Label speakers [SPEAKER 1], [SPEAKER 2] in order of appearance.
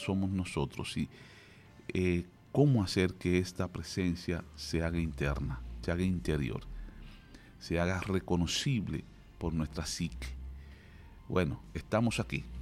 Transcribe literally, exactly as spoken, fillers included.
[SPEAKER 1] somos nosotros y eh, cómo hacer que esta presencia se haga interna, se haga interior, se haga reconocible por nuestra psique. Bueno, estamos aquí